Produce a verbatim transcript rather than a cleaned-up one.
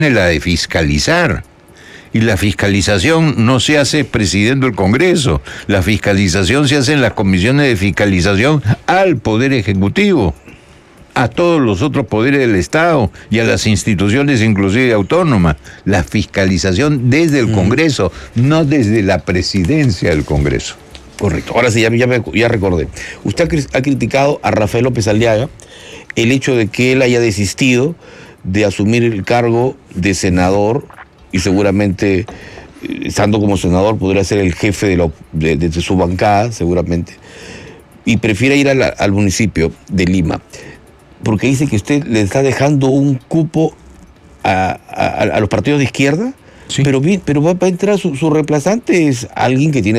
la de fiscalizar. Y la fiscalización no se hace presidiendo el Congreso, la fiscalización se hace en las comisiones de fiscalización al Poder Ejecutivo, a todos los otros poderes del Estado y a las instituciones inclusive autónomas. La fiscalización desde el Congreso, mm. no desde la presidencia del Congreso. Correcto. Ahora sí, ya, ya, me, ya recordé. Usted ha criticado a Rafael López Aliaga el hecho de que él haya desistido de asumir el cargo de senador y seguramente, estando como senador, podría ser el jefe de, la, de, de su bancada, seguramente, y prefiere ir a la, al municipio de Lima, porque dice que usted le está dejando un cupo a, a, a los partidos de izquierda, sí. pero, bien, pero va a entrar su, su reemplazante, es alguien que tiene